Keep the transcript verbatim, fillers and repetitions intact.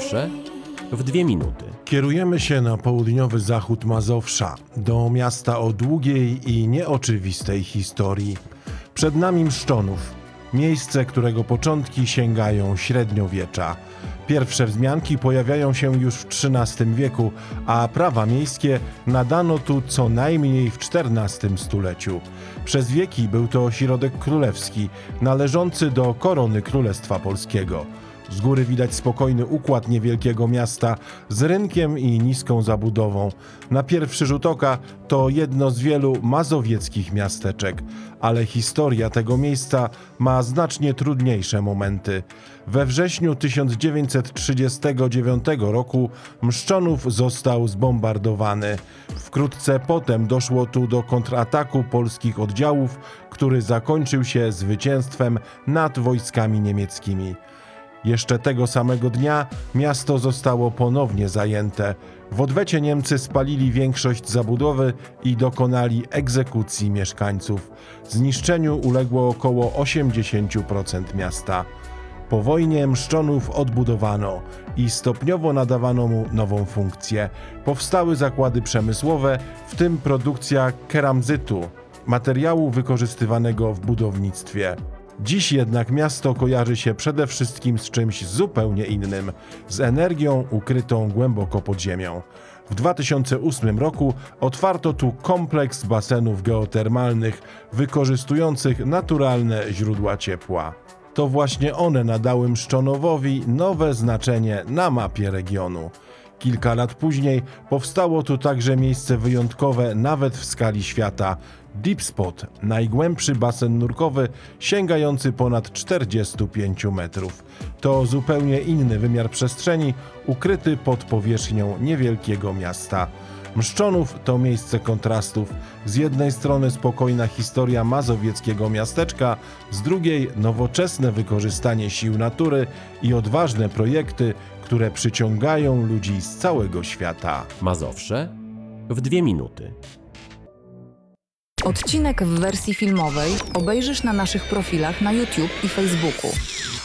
Mazowsze w dwie minuty. Kierujemy się na południowy zachód Mazowsza, do miasta o długiej i nieoczywistej historii. Przed nami Mszczonów, miejsce, którego początki sięgają średniowiecza. Pierwsze wzmianki pojawiają się już w trzynastym wieku, a prawa miejskie nadano tu co najmniej w czternastym stuleciu. Przez wieki był to ośrodek królewski, należący do korony Królestwa Polskiego. Z góry widać spokojny układ niewielkiego miasta z rynkiem i niską zabudową. Na pierwszy rzut oka to jedno z wielu mazowieckich miasteczek, ale historia tego miejsca ma znacznie trudniejsze momenty. We wrześniu tysiąc dziewięćset trzydziestego dziewiątego roku Mszczonów został zbombardowany. Wkrótce potem doszło tu do kontrataku polskich oddziałów, który zakończył się zwycięstwem nad wojskami niemieckimi. Jeszcze tego samego dnia miasto zostało ponownie zajęte. W odwecie Niemcy spalili większość zabudowy i dokonali egzekucji mieszkańców. Zniszczeniu uległo około osiemdziesiąt procent miasta. Po wojnie Mszczonów odbudowano i stopniowo nadawano mu nową funkcję. Powstały zakłady przemysłowe, w tym produkcja keramzytu, materiału wykorzystywanego w budownictwie. Dziś jednak miasto kojarzy się przede wszystkim z czymś zupełnie innym, z energią ukrytą głęboko pod ziemią. W dwa tysiące ósmym roku otwarto tu kompleks basenów geotermalnych wykorzystujących naturalne źródła ciepła. To właśnie one nadały Mszczonowowi nowe znaczenie na mapie regionu. Kilka lat później powstało tu także miejsce wyjątkowe nawet w skali świata. Deep Spot, najgłębszy basen nurkowy sięgający ponad czterdzieści pięć metrów. To zupełnie inny wymiar przestrzeni ukryty pod powierzchnią niewielkiego miasta. Mszczonów to miejsce kontrastów. Z jednej strony spokojna historia mazowieckiego miasteczka, z drugiej nowoczesne wykorzystanie sił natury i odważne projekty, które przyciągają ludzi z całego świata. Mazowsze w dwie minuty. Odcinek w wersji filmowej obejrzysz na naszych profilach na YouTube i Facebooku.